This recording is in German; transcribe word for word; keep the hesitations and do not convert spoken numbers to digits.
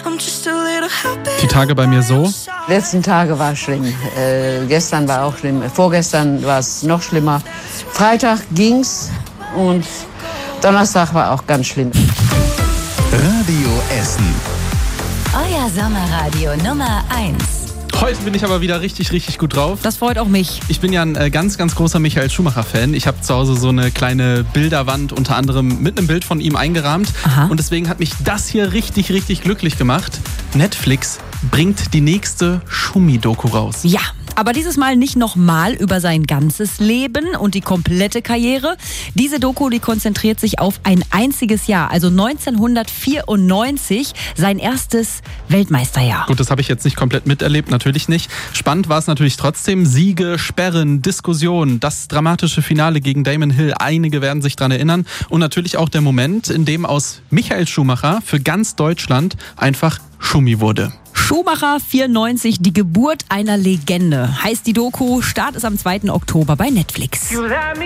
Die Tage bei mir so. Die letzten Tage war schlimm. Äh, gestern war auch schlimm. Vorgestern war es noch schlimmer. Freitag ging's und Donnerstag war auch ganz schlimm. Radio Essen. Euer Sommerradio Nummer eins. Heute bin ich aber wieder richtig, richtig gut drauf. Das freut auch mich. Ich bin ja ein äh, ganz, ganz großer Michael Schumacher-Fan. Ich habe zu Hause so eine kleine Bilderwand, unter anderem mit einem Bild von ihm eingerahmt. Aha. Und deswegen hat mich das hier richtig, richtig glücklich gemacht. Netflix bringt die nächste Schumi-Doku raus. Ja, aber dieses Mal nicht nochmal über sein ganzes Leben und die komplette Karriere. Diese Doku, die konzentriert sich auf ein einziges Jahr, also neunzehnhundertvierundneunzig, sein erstes Weltmeisterjahr. Gut, das habe ich jetzt nicht komplett miterlebt, natürlich nicht. Spannend war es natürlich trotzdem. Siege, Sperren, Diskussionen, das dramatische Finale gegen Damon Hill. Einige werden sich daran erinnern. Und natürlich auch der Moment, in dem aus Michael Schumacher für ganz Deutschland einfach Schumi wurde. Schumacher vierundneunzig, die Geburt einer Legende. Heißt die Doku, Start ist am zweiten Oktober bei Netflix.